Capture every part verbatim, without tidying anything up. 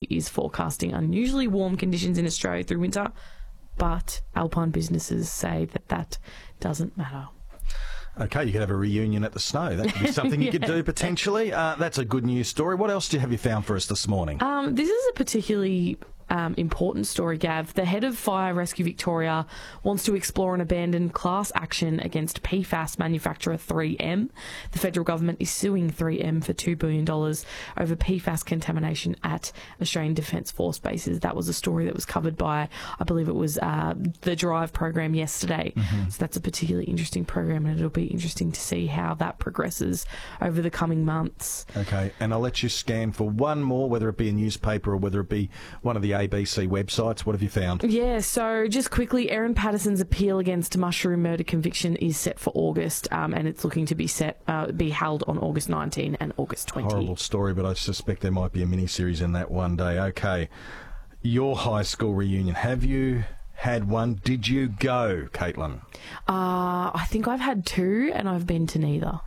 is forecasting unusually warm conditions in Australia through winter, but alpine businesses say that that doesn't matter. Okay, you could have a reunion at the snow. That could be something you yeah. could do potentially. Uh, that's a good news story. What else do you have you found for us this morning? Um, this is a particularly um, important story, Gav. The head of Fire Rescue Victoria wants to explore an abandoned class action against P FAS manufacturer three M. The federal government is suing three M for two billion dollars over P FAS contamination at Australian Defence Force bases. That was a story that was covered by, I believe it was uh, the Drive program yesterday. Mm-hmm. So that's a particularly interesting program, and it'll be interesting to see how that progresses over the coming months. Okay, and I'll let you scan for one more, whether it be a newspaper or whether it be one of the A B C websites. What have you found? Yeah, so just quickly, Erin Patterson's appeal against mushroom murder conviction is set for August, um, and it's looking to be set uh, be held on August nineteenth and August twentieth. Horrible story, but I suspect there might be a mini-series in that one day. Okay, your high school reunion, have you had one? Did you go, Caitlin? Uh, I think I've had two, and I've been to neither.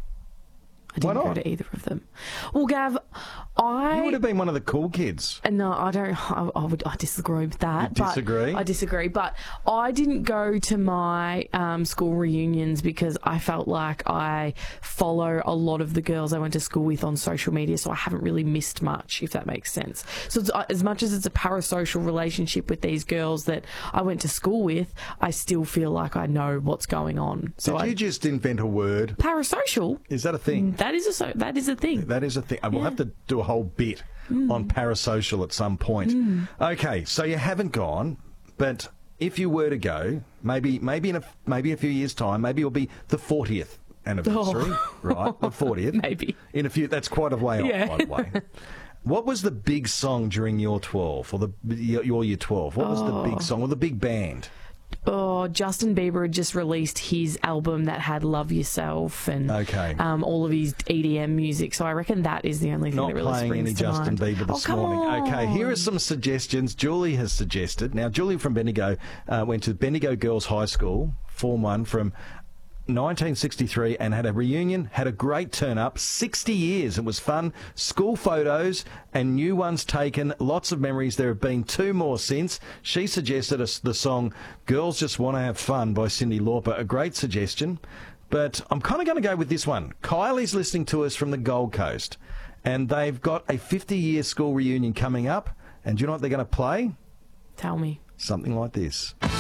I didn't Why not? go to either of them. Well, Gav, I... You would have been one of the cool kids. No, I don't. I, I would. I disagree with that. You disagree? But I disagree. But I didn't go to my um, school reunions because I felt like I follow a lot of the girls I went to school with on social media, so I haven't really missed much, if that makes sense. So it's, uh, as much as it's a parasocial relationship with these girls that I went to school with, I still feel like I know what's going on. So Did I, you just invent a word? parasocial? Is that a thing? That is a so, that is a thing. That is a thing. We'll Yeah. have to do a whole bit mm. on parasocial at some point. Mm. Okay, so you haven't gone, but if you were to go, maybe maybe in a maybe a few years' time, maybe it'll be the fortieth anniversary, Oh. right? The fortieth, Maybe. In a few. That's quite a way Yeah. off, by the way. What was the big song during your twelve or the your year twelve? What was Oh. the big song or the big band? Oh, Justin Bieber had just released his album that had Love Yourself and Okay. um, all of his E D M music. So I reckon that is the only thing Not that really playing springs any to Justin mind. Bieber this oh, come morning. on. Okay, here are some suggestions Julie has suggested. Now, Julie from Bendigo uh, went to Bendigo Girls High School, Form one, from nineteen sixty-three and had a reunion, had a great turn-up, sixty years. It was fun. School photos and new ones taken. Lots of memories. There have been two more since. She suggested us the song Girls Just Want to Have Fun by Cyndi Lauper. A great suggestion. But I'm kind of going to go with this one. Kylie's listening to us from the Gold Coast, and they've got a fifty-year school reunion coming up. And do you know what they're going to play? Tell me. Something like this.